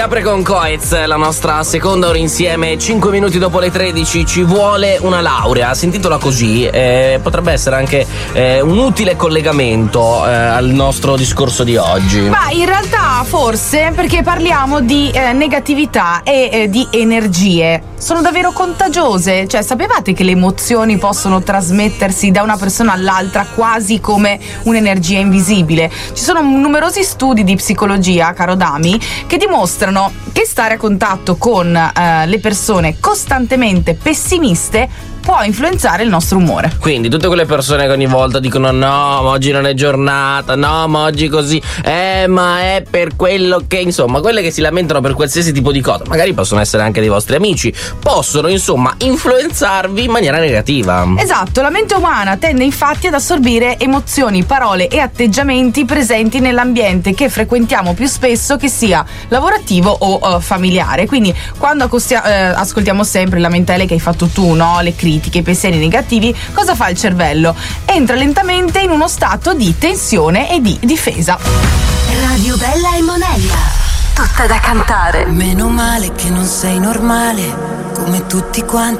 Apre con Coez, la nostra seconda ora insieme, 5 minuti dopo le 13, ci vuole una laurea, sentitola così, potrebbe essere anche un utile collegamento al nostro discorso di oggi. Ma in realtà forse perché parliamo di negatività e di energie. Sono davvero contagiose, cioè sapevate che le emozioni possono trasmettersi da una persona all'altra quasi come un'energia invisibile? Ci sono numerosi studi di psicologia, caro Dami, che dimostrano che stare a contatto con le persone costantemente pessimiste può influenzare il nostro umore. Quindi tutte quelle persone che ogni volta dicono no, ma oggi non è giornata, no, ma oggi così, ma è per quello che, insomma, quelle che si lamentano per qualsiasi tipo di cosa, magari possono essere anche dei vostri amici, possono insomma influenzarvi in maniera negativa. Esatto, la mente umana tende infatti ad assorbire emozioni, parole e atteggiamenti presenti nell'ambiente che frequentiamo più spesso, che sia lavorativo o familiare. Quindi quando ascoltiamo sempre lamentele che hai fatto tu, no? Le critiche, i pensieri negativi, cosa fa il cervello? Entra lentamente in uno stato di tensione e di difesa. Radio Bella e Monella, tutta da cantare. Meno male che non sei normale come tutti quanti.